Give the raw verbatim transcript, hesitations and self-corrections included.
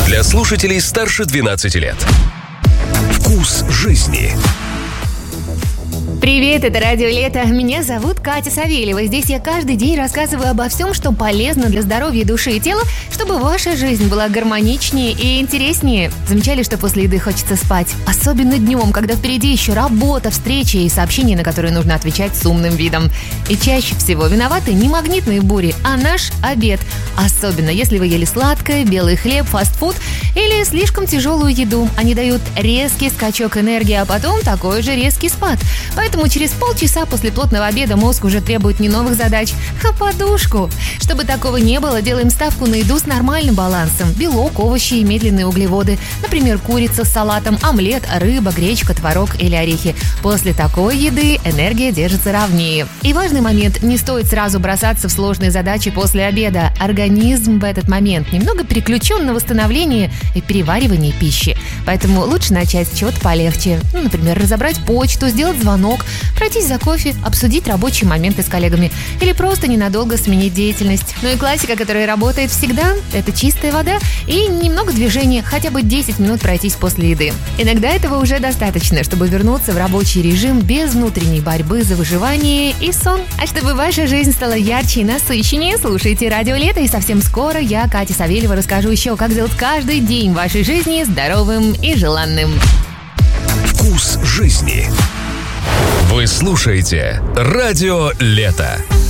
Для слушателей старше двенадцати лет. Вкус жизни. Привет, это Радио Лето. Меня зовут Катя Савельева. Здесь я каждый день рассказываю обо всем, что полезно для здоровья души и тела, чтобы ваша жизнь была гармоничнее и интереснее. Замечали, что после еды хочется спать? Особенно днем, когда впереди еще работа, встречи и сообщения, на которые нужно отвечать с умным видом. И чаще всего виноваты не магнитные бури, а наш обед. Особенно, если вы ели сладкое, белый хлеб, фастфуд или слишком тяжелую еду. Они дают резкий скачок энергии, а потом такой же резкий спад. Поэтому через полчаса после плотного обеда мозг уже требует не новых задач, а подушку. Чтобы такого не было, делаем ставку на еду с нормальным балансом. Белок, овощи и медленные углеводы. Например, курица с салатом, омлет, рыба, гречка, творог или орехи. После такой еды энергия держится ровнее. И важный момент – не стоит сразу бросаться в сложные задачи после обеда. Организм в этот момент немного переключен на восстановление и переваривание пищи. Поэтому лучше начать с чего-то полегче. Ну, например, разобрать почту, сделать звонок, пройтись за кофе, обсудить рабочие моменты с коллегами или просто ненадолго сменить деятельность. Ну и классика, которая работает всегда – это чистая вода и немного движения, хотя бы десять минут пройтись после еды. Иногда этого уже достаточно, чтобы вернуться в рабочий режим без внутренней борьбы за выживание и сон. А чтобы ваша жизнь стала ярче и насыщеннее, слушайте Радио Лето, и совсем скоро я, Катя Савельева, расскажу еще, как сделать каждый день вашей жизни здоровым и желанным. Вкус жизни. Вы слушаете Радио Лето.